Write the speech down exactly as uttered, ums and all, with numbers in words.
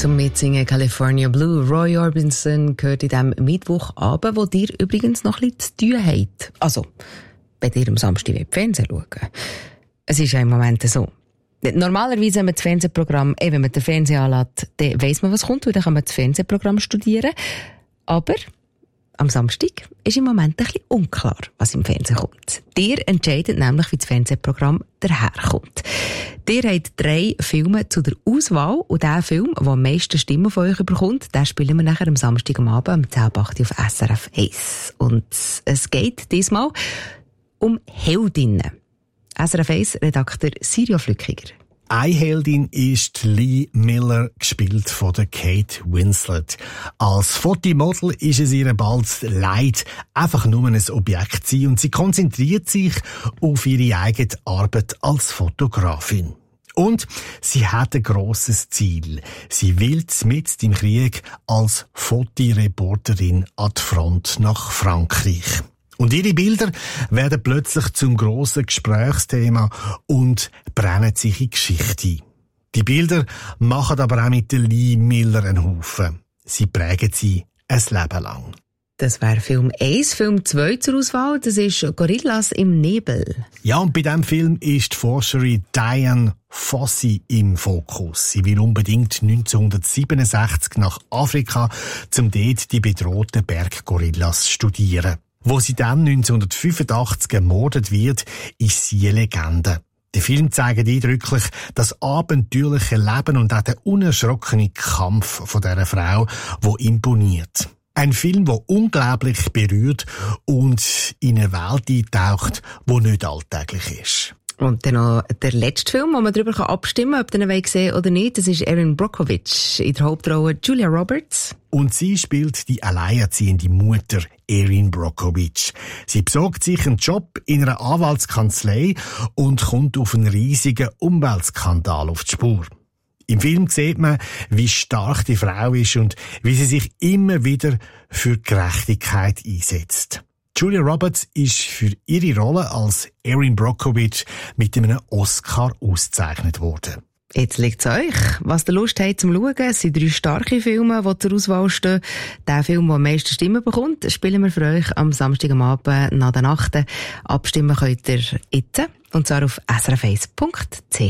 Zum Mitsingen California Blue. Roy Orbison gehört in diesem Mittwochabend, wo dir übrigens noch ein bisschen zu tun habt. Also, wenn ihr am Samstag Fernsehen schauen. Es ist ja im Moment so. Normalerweise, wenn man das Fernsehprogramm, eh, wenn man den Fernseher anlässt, dann weiss man, was kommt, und dann kann man das Fernsehprogramm studieren. Aber am Samstag ist im Moment ein bisschen unklar, was im Fernsehen kommt. Ihr entscheidet nämlich, wie das Fernsehprogramm daherkommt. Ihr habt drei Filme zu der Auswahl, und der Film, der am meisten Stimmen von euch bekommt, den spielen wir nachher am Samstag am Abend um zehn Uhr acht auf S R F eins. Und es geht diesmal um Heldinnen. S R F eins Redakteur Sirio Flückiger. Eine Heldin ist Lee Miller, gespielt von der Kate Winslet. Als Fotomodel ist es ihr bald leid, einfach nur ein Objekt zu sein, und sie konzentriert sich auf ihre eigene Arbeit als Fotografin. Und sie hat ein grosses Ziel. Sie will mitten im Krieg als Fotoreporterin an die Front nach Frankreich. Und ihre Bilder werden plötzlich zum grossen Gesprächsthema und brennen sich in Geschichte ein. Die Bilder machen aber auch mit der Lee Miller einen Haufen. Sie prägen sie ein Leben lang. Das wäre Film eins. Film zwei zur Auswahl, das ist Gorillas im Nebel. Ja, und bei diesem Film ist die Forscherin Diane Fossey im Fokus. Sie will unbedingt neunzehnhundertsiebenundsechzig nach Afrika, um dort die bedrohten Berggorillas zu studieren. Wo sie dann neunzehnhundertfünfundachtzig ermordet wird, ist sie eine Legende. Der Film zeigt eindrücklich das abenteuerliche Leben und auch den unerschrockenen Kampf von dieser Frau, die imponiert. Ein Film, der unglaublich berührt und in eine Welt eintaucht, die nicht alltäglich ist. Und dann noch der letzte Film, wo man darüber abstimmen kann, ob ihr ihn sehen oder nicht, das ist Erin Brockovich, in der Hauptrolle Julia Roberts. Und sie spielt die alleinerziehende Mutter Erin Brockovich. Sie besorgt sich einen Job in einer Anwaltskanzlei und kommt auf einen riesigen Umweltskandal auf die Spur. Im Film sieht man, wie stark die Frau ist und wie sie sich immer wieder für Gerechtigkeit einsetzt. Julia Roberts ist für ihre Rolle als Erin Brockovich mit einem Oscar ausgezeichnet worden. Jetzt liegt es euch. Was ihr Lust habt zum Schauen, es sind drei starke Filme, die zur Auswahl stehen. Der Film, der am meisten Stimmen bekommt, spielen wir für euch am Samstag am Abend nach der Nacht. Abstimmen könnt ihr jetzt, und zwar auf s r f eins punkt c h.